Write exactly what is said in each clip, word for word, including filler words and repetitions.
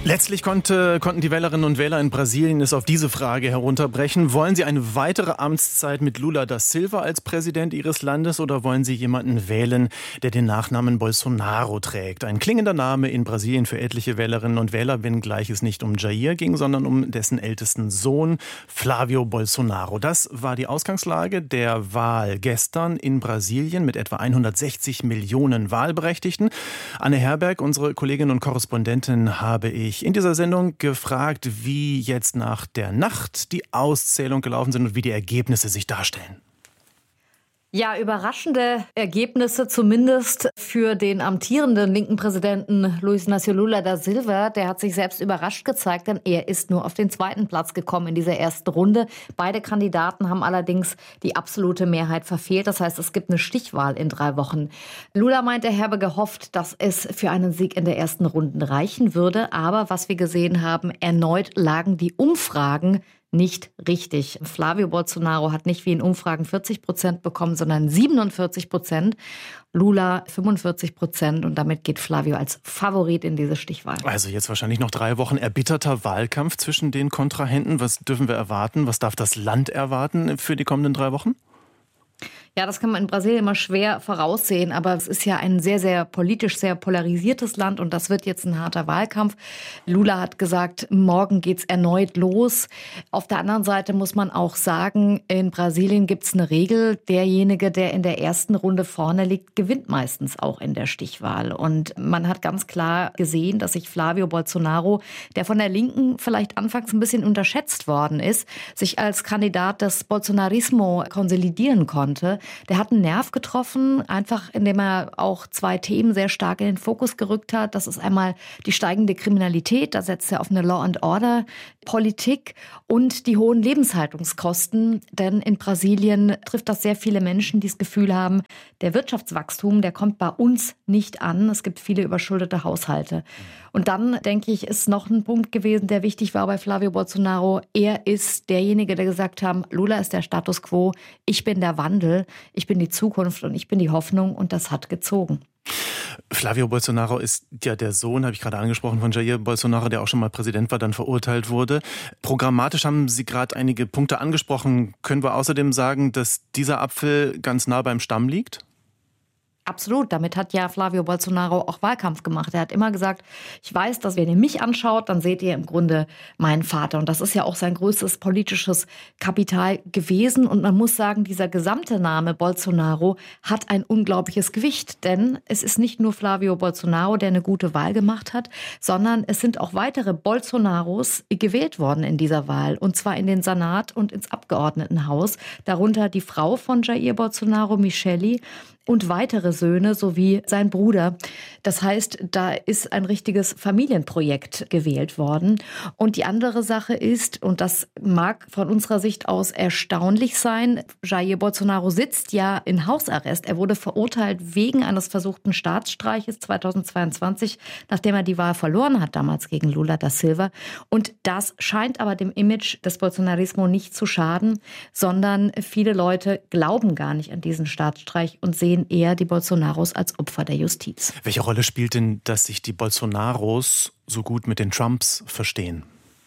Letztlich konnte, konnten die Wählerinnen und Wähler in Brasilien es auf diese Frage herunterbrechen. Wollen sie eine weitere Amtszeit mit Lula da Silva als Präsident ihres Landes oder wollen sie jemanden wählen, der den Nachnamen Bolsonaro trägt? Ein klingender Name in Brasilien für etliche Wählerinnen und Wähler, wenngleich es nicht um Jair ging, sondern um dessen ältesten Sohn Flávio Bolsonaro. Das war die Ausgangslage der Wahl gestern in Brasilien mit etwa hundertsechzig Millionen Wahlberechtigten. Anne Herberg, unsere Kollegin und Korrespondentin, habe ich in dieser Sendung gefragt, wie jetzt nach der Nacht die Auszählung gelaufen sind und wie die Ergebnisse sich darstellen. Ja, überraschende Ergebnisse zumindest für den amtierenden linken Präsidenten Luiz Inácio Lula da Silva. Der hat sich selbst überrascht gezeigt, denn er ist nur auf den zweiten Platz gekommen in dieser ersten Runde. Beide Kandidaten haben allerdings die absolute Mehrheit verfehlt. Das heißt, es gibt eine Stichwahl in drei Wochen. Lula meint, er habe gehofft, dass es für einen Sieg in der ersten Runde reichen würde. Aber was wir gesehen haben, erneut lagen die Umfragen nicht richtig. Flávio Bolsonaro hat nicht wie in Umfragen vierzig Prozent bekommen, sondern siebenundvierzig Prozent. Lula fünfundvierzig Prozent und damit geht Flávio als Favorit in diese Stichwahl. Also jetzt wahrscheinlich noch drei Wochen erbitterter Wahlkampf zwischen den Kontrahenten. Was dürfen wir erwarten? Was darf das Land erwarten für die kommenden drei Wochen? Ja, das kann man in Brasilien immer schwer voraussehen, aber es ist ja ein sehr, sehr politisch sehr polarisiertes Land und das wird jetzt ein harter Wahlkampf. Lula hat gesagt, morgen geht's erneut los. Auf der anderen Seite muss man auch sagen, in Brasilien gibt's eine Regel, derjenige, der in der ersten Runde vorne liegt, gewinnt meistens auch in der Stichwahl. Und man hat ganz klar gesehen, dass sich Flávio Bolsonaro, der von der Linken vielleicht anfangs ein bisschen unterschätzt worden ist, sich als Kandidat des Bolsonarismo konsolidieren konnte. Der hat einen Nerv getroffen, einfach indem er auch zwei Themen sehr stark in den Fokus gerückt hat. Das ist einmal die steigende Kriminalität, da setzt er auf eine Law-and-Order-Politik und die hohen Lebenshaltungskosten. Denn in Brasilien trifft das sehr viele Menschen, die das Gefühl haben, der Wirtschaftswachstum, der kommt bei uns nicht an. Es gibt viele überschuldete Haushalte. Und dann, denke ich, ist noch ein Punkt gewesen, der wichtig war bei Flávio Bolsonaro. Er ist derjenige, der gesagt hat, Lula ist der Status quo, ich bin der Wandel, ich bin die Zukunft und ich bin die Hoffnung und das hat gezogen. Flávio Bolsonaro ist ja der Sohn, habe ich gerade angesprochen, von Jair Bolsonaro, der auch schon mal Präsident war, dann verurteilt wurde. Programmatisch haben Sie gerade einige Punkte angesprochen. Können wir außerdem sagen, dass dieser Apfel ganz nah beim Stamm liegt? Absolut. Damit hat ja Flávio Bolsonaro auch Wahlkampf gemacht. Er hat immer gesagt, ich weiß, dass wenn ihr mich anschaut, dann seht ihr im Grunde meinen Vater. Und das ist ja auch sein größtes politisches Kapital gewesen. Und man muss sagen, dieser gesamte Name Bolsonaro hat ein unglaubliches Gewicht. Denn es ist nicht nur Flávio Bolsonaro, der eine gute Wahl gemacht hat, sondern es sind auch weitere Bolsonaros gewählt worden in dieser Wahl. Und zwar in den Senat und ins Abgeordnetenhaus. Darunter die Frau von Jair Bolsonaro, Michele, und weitere Söhne sowie sein Bruder. Das heißt, da ist ein richtiges Familienprojekt gewählt worden. Und die andere Sache ist, und das mag von unserer Sicht aus erstaunlich sein, Jair Bolsonaro sitzt ja in Hausarrest. Er wurde verurteilt wegen eines versuchten Staatsstreiches zweitausendzweiundzwanzig, nachdem er die Wahl verloren hat, damals gegen Lula da Silva. Und das scheint aber dem Image des Bolsonarismo nicht zu schaden, sondern viele Leute glauben gar nicht an diesen Staatsstreich und sehen eher die Bolsonaros als Opfer der Justiz. Welche Rolle spielt denn, dass sich die Bolsonaros so gut mit den Trumps verstehen?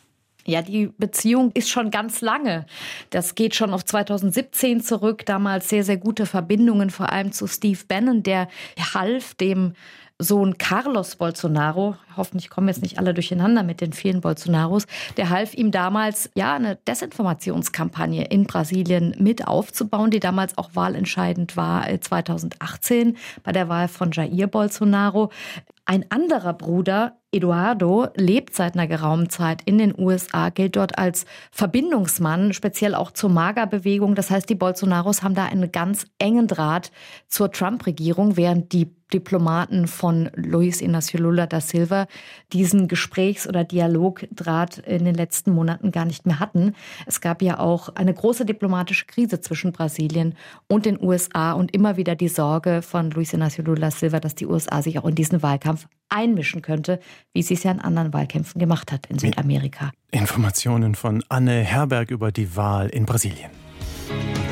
Ja, die Beziehung ist schon ganz lange. Das geht schon auf zweitausendsiebzehn zurück. Damals sehr, sehr gute Verbindungen, vor allem zu Steve Bannon, der half dem Sohn Carlos Bolsonaro, hoffentlich kommen jetzt nicht alle durcheinander mit den vielen Bolsonaros, der half ihm damals, ja, eine Desinformationskampagne in Brasilien mit aufzubauen, die damals auch wahlentscheidend war, zweitausendachtzehn bei der Wahl von Jair Bolsonaro. Ein anderer Bruder, Eduardo, lebt seit einer geraumen Zeit in den U S A, gilt dort als Verbindungsmann, speziell auch zur MAGA-Bewegung. Das heißt, die Bolsonaros haben da einen ganz engen Draht zur Trump-Regierung, während die Diplomaten von Luiz Inácio Lula da Silva diesen Gesprächs- oder Dialogdraht in den letzten Monaten gar nicht mehr hatten. Es gab ja auch eine große diplomatische Krise zwischen Brasilien und den U S A und immer wieder die Sorge von Luiz Inácio Lula da Silva, dass die U S A sich auch in diesen Wahlkampf einmischen könnte, wie sie es ja in anderen Wahlkämpfen gemacht hat in Südamerika. Informationen von Anne Herberg über die Wahl in Brasilien.